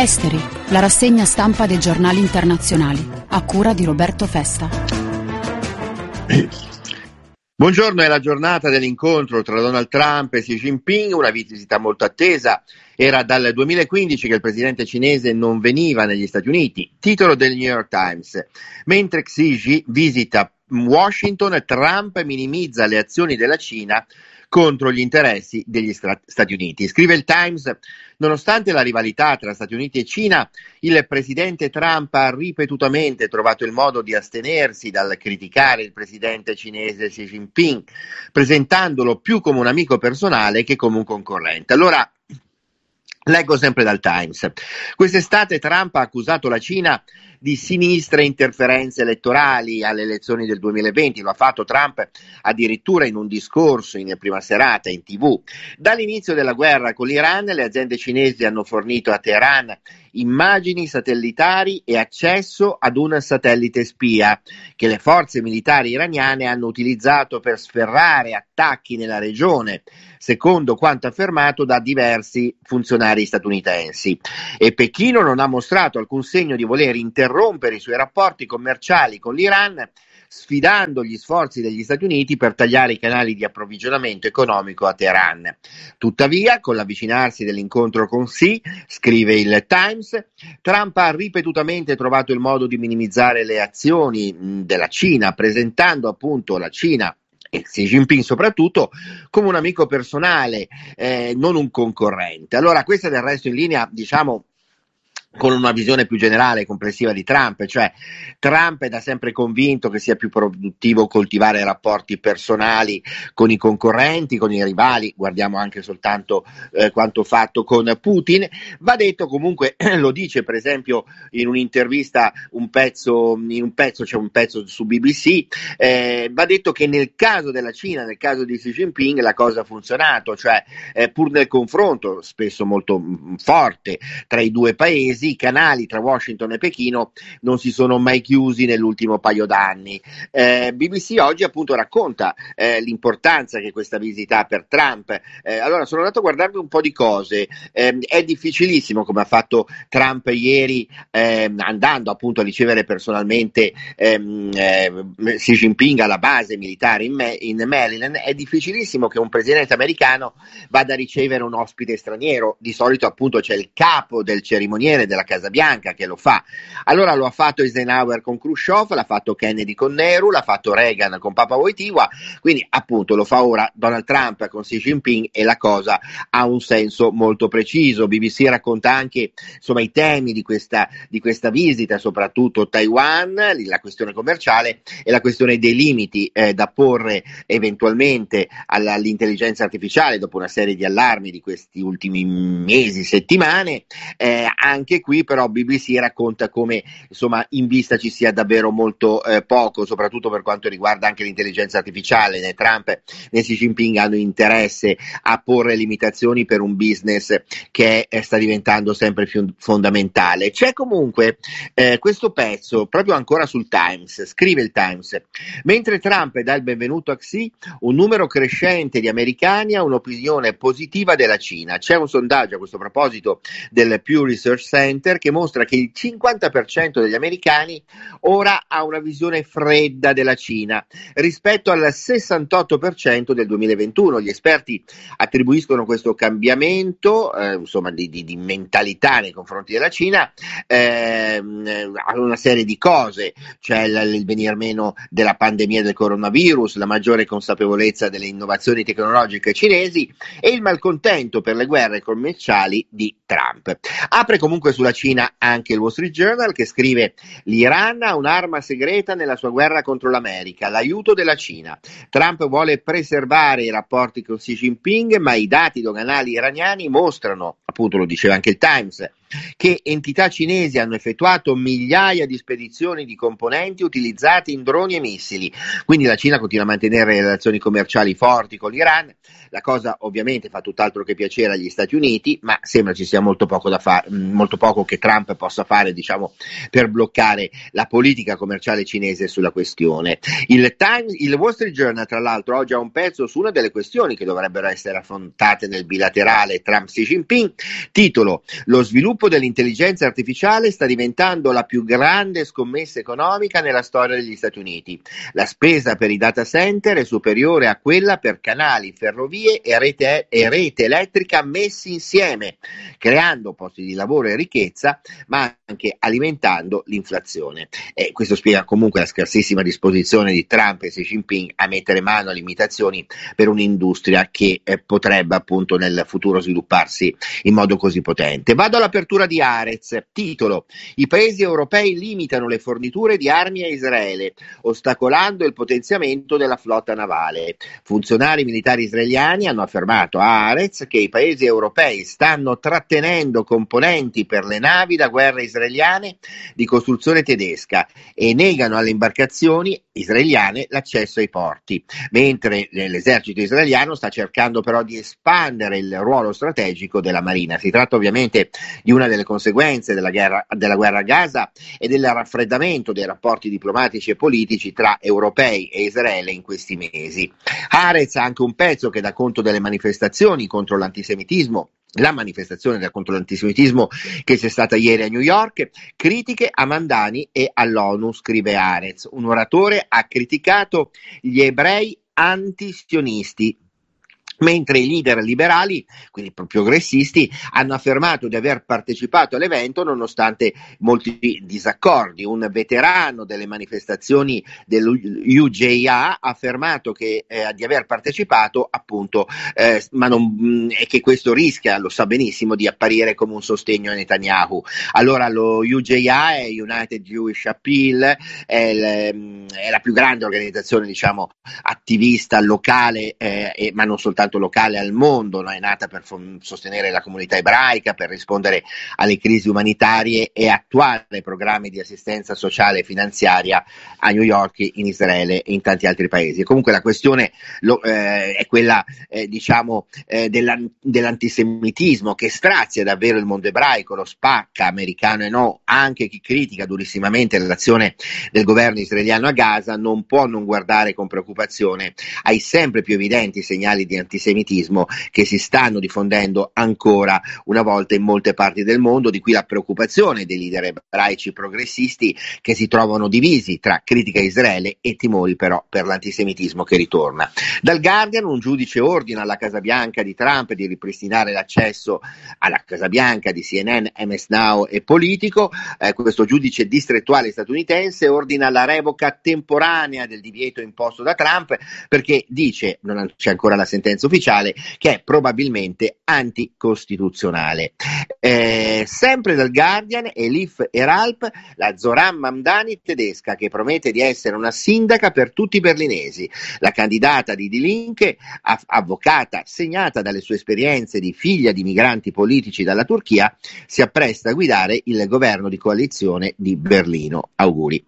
Esteri, la rassegna stampa dei giornali internazionali, a cura di Roberto Festa. Buongiorno, è la giornata dell'incontro tra Donald Trump e Xi Jinping, una visita molto attesa. Era dal 2015 che il presidente cinese non veniva negli Stati Uniti. Titolo del New York Times. Mentre Xi visita Washington, Trump minimizza le azioni della Cina contro gli interessi degli Stati Uniti. Scrive il Times, nonostante la rivalità tra Stati Uniti e Cina, il presidente Trump ha ripetutamente trovato il modo di astenersi dal criticare il presidente cinese Xi Jinping, presentandolo più come un amico personale che come un concorrente. Allora, leggo sempre dal Times. Quest'estate Trump ha accusato la Cina di sinistre interferenze elettorali alle elezioni del 2020, lo ha fatto Trump addirittura in un discorso in prima serata in TV. Dall'inizio della guerra con l'Iran, le aziende cinesi hanno fornito a Teheran immagini satellitari e accesso ad un satellite spia che le forze militari iraniane hanno utilizzato per sferrare attacchi nella regione, secondo quanto affermato da diversi funzionari statunitensi. E Pechino non ha mostrato alcun segno di voler interrompere i suoi rapporti commerciali con l'Iran, sfidando gli sforzi degli Stati Uniti per tagliare i canali di approvvigionamento economico a Teheran. Tuttavia, con l'avvicinarsi dell'incontro con Xi, scrive il Times, Trump ha ripetutamente trovato il modo di minimizzare le azioni della Cina, presentando appunto la Cina e Xi Jinping soprattutto come un amico personale, non un concorrente. Allora, questa del resto in linea, diciamo, con una visione più generale e complessiva di Trump, cioè Trump è da sempre convinto che sia più produttivo coltivare rapporti personali con i concorrenti, con i rivali, guardiamo anche soltanto quanto fatto con Putin. Va detto comunque, lo dice per esempio in un'intervista, c'è un pezzo su BBC, va detto che nel caso della Cina, nel caso di Xi Jinping, la cosa ha funzionato, cioè pur nel confronto spesso molto forte tra i due paesi, i canali tra Washington e Pechino non si sono mai chiusi nell'ultimo paio d'anni. BBC oggi appunto racconta l'importanza che questa visita ha per Trump. Allora sono andato a guardarmi un po' di cose. È difficilissimo, come ha fatto Trump ieri, andando appunto a ricevere personalmente Xi Jinping alla base militare in Maryland. È difficilissimo che un presidente americano vada a ricevere un ospite straniero. Di solito appunto c'è il capo del cerimoniere della Casa Bianca che lo fa. Allora lo ha fatto Eisenhower con Khrushchev, l'ha fatto Kennedy con Nehru, l'ha fatto Reagan con Papa Wojtyła, quindi appunto lo fa ora Donald Trump con Xi Jinping e la cosa ha un senso molto preciso. BBC racconta anche insomma i temi di questa visita, soprattutto Taiwan, la questione commerciale e la questione dei limiti da porre eventualmente all'intelligenza artificiale dopo una serie di allarmi di questi ultimi mesi, settimane. Anche qui però BBC racconta come insomma in vista ci sia davvero molto poco, soprattutto per quanto riguarda anche l'intelligenza artificiale. Né Trump né Xi Jinping hanno interesse a porre limitazioni per un business che sta diventando sempre più fondamentale. C'è comunque questo pezzo proprio ancora sul Times, scrive il Times, mentre Trump dà il benvenuto a Xi, un numero crescente di americani ha un'opinione positiva della Cina. C'è un sondaggio a questo proposito del Pew Research Center che mostra che il 50% degli americani ora ha una visione fredda della Cina rispetto al 68% del 2021. Gli esperti attribuiscono questo cambiamento insomma di mentalità nei confronti della Cina a una serie di cose, cioè il venir meno della pandemia del coronavirus, la maggiore consapevolezza delle innovazioni tecnologiche cinesi e il malcontento per le guerre commerciali di Trump. Apre comunque sulla Cina anche il Wall Street Journal che scrive: l'Iran ha un'arma segreta nella sua guerra contro l'America, l'aiuto della Cina. Trump vuole preservare i rapporti con Xi Jinping, ma i dati doganali iraniani mostrano, appunto lo diceva anche il Times, che entità cinesi hanno effettuato migliaia di spedizioni di componenti utilizzati in droni e missili. Quindi la Cina continua a mantenere relazioni commerciali forti con l'Iran. La cosa ovviamente fa tutt'altro che piacere agli Stati Uniti, ma sembra ci sia molto poco poco che Trump possa fare, diciamo, per bloccare la politica commerciale cinese sulla questione. Il Wall Street Journal, tra l'altro, oggi ha un pezzo su una delle questioni che dovrebbero essere affrontate nel bilaterale Trump-Xi Jinping, titolo: lo sviluppo dell'intelligenza artificiale sta diventando la più grande scommessa economica nella storia degli Stati Uniti. La spesa per i data center è superiore a quella per canali, ferrovie e rete elettrica messi insieme, creando posti di lavoro e ricchezza, ma anche alimentando l'inflazione. E questo spiega comunque la scarsissima disposizione di Trump e Xi Jinping a mettere mano a limitazioni per un'industria che potrebbe appunto nel futuro svilupparsi in modo così potente. Vado all'apertura di Haaretz, titolo: i paesi europei limitano le forniture di armi a Israele, ostacolando il potenziamento della flotta navale. Funzionari militari israeliani hanno affermato a Haaretz che i paesi europei stanno trattenendo componenti per le navi da guerra israeliane di costruzione tedesca e negano alle imbarcazioni israeliane l'accesso ai porti, mentre l'esercito israeliano sta cercando però di espandere il ruolo strategico della Marina. Si tratta ovviamente di una delle conseguenze della guerra a Gaza e del raffreddamento dei rapporti diplomatici e politici tra europei e Israele in questi mesi. Haaretz ha anche un pezzo che dà conto delle manifestazioni contro l'antisemitismo. La manifestazione contro l'antisemitismo che c'è stata ieri a New York, critiche a Mandani e all'ONU, scrive Haaretz. Un oratore ha criticato gli ebrei antisionisti, mentre i leader liberali, quindi progressisti, hanno affermato di aver partecipato all'evento nonostante molti disaccordi. Un veterano delle manifestazioni dell'UJA ha affermato di aver partecipato appunto, ma e che questo rischia, lo sa benissimo, di apparire come un sostegno a Netanyahu. Allora lo UJA è United Jewish Appeal, è la più grande organizzazione, diciamo, attivista locale, ma non soltanto locale al mondo, no? È nata per sostenere la comunità ebraica, per rispondere alle crisi umanitarie e attuare programmi di assistenza sociale e finanziaria a New York, in Israele e in tanti altri paesi. Comunque la questione è quella dell'antisemitismo che strazia davvero il mondo ebraico, lo spacca, americano e no. Anche chi critica durissimamente l'azione del governo israeliano a Gaza non può non guardare con preoccupazione ai sempre più evidenti segnali di antisemitismo che si stanno diffondendo ancora una volta in molte parti del mondo, di qui la preoccupazione dei leader ebraici progressisti che si trovano divisi tra critica a Israele e timori però per l'antisemitismo che ritorna. Dal Guardian, un giudice ordina alla Casa Bianca di Trump di ripristinare l'accesso alla Casa Bianca di CNN, MS Now e Politico. Questo giudice distrettuale statunitense ordina la revoca temporanea del divieto imposto da Trump perché dice, non c'è ancora la sentenza ufficiale, che è probabilmente anticostituzionale. Sempre dal Guardian, Elif Eralp, la Zoran Mamdani tedesca che promette di essere una sindaca per tutti i berlinesi. La candidata di Die Linke, avvocata segnata dalle sue esperienze di figlia di migranti politici dalla Turchia, si appresta a guidare il governo di coalizione di Berlino. Auguri.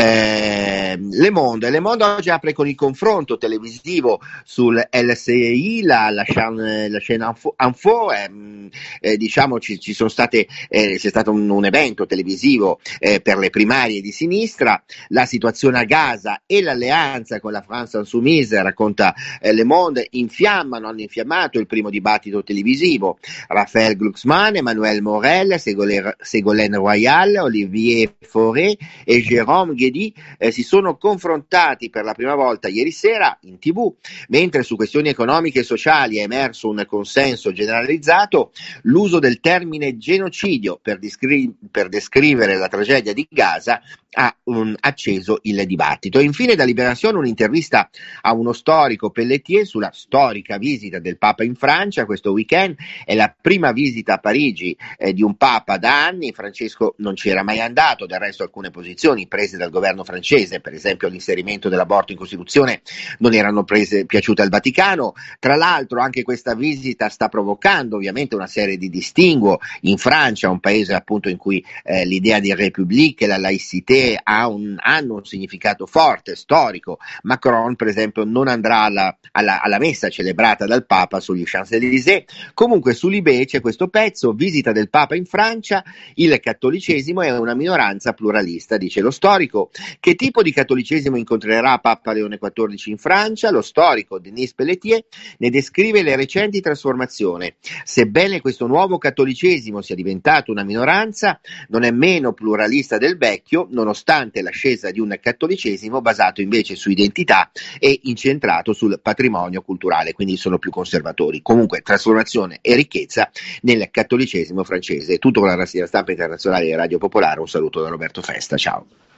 Le Monde oggi apre con il confronto televisivo sul LCI, la chaîne Info, diciamo ci sono state, c'è stato un evento televisivo per le primarie di sinistra, la situazione a Gaza e l'alleanza con la France Insoumise, racconta Le Monde, hanno infiammato il primo dibattito televisivo. Raphaël Glucksmann, Emmanuel Morel, Ségolène Royal, Olivier Fauré e Jérôme Guédy si sono confrontati per la prima volta ieri sera in TV, mentre su questioni economiche e sociali è emerso un consenso generalizzato. L'uso del termine genocidio per descrivere la tragedia di Gaza ha acceso il dibattito. E infine da Libération un'intervista a uno storico, Pelletier, sulla storica visita del Papa in Francia questo weekend. È la prima visita a Parigi di un Papa da anni. Francesco non ci era mai andato, del resto alcune posizioni prese dal governo francese, per esempio l'inserimento dell'aborto in Costituzione, non erano piaciute al Vaticano. Tra l'altro anche questa visita sta provocando ovviamente una serie di distinguo in Francia, un paese appunto in cui l'idea di République, la laïcité che hanno un significato forte, storico. Macron, per esempio, non andrà alla messa celebrata dal Papa sugli Champs-Élysées. Comunque su Libé c'è questo pezzo: visita del Papa in Francia, il cattolicesimo è una minoranza pluralista, dice lo storico. Che tipo di cattolicesimo incontrerà Papa Leone XIV in Francia? Lo storico Denis Pelletier ne descrive le recenti trasformazioni. Sebbene questo nuovo cattolicesimo sia diventato una minoranza, non è meno pluralista del vecchio, nonostante l'ascesa di un cattolicesimo basato invece su identità e incentrato sul patrimonio culturale, quindi sono più conservatori. Comunque trasformazione e ricchezza nel cattolicesimo francese. Tutto con la rassegna stampa internazionale di Radio Popolare. Un saluto da Roberto Festa, ciao.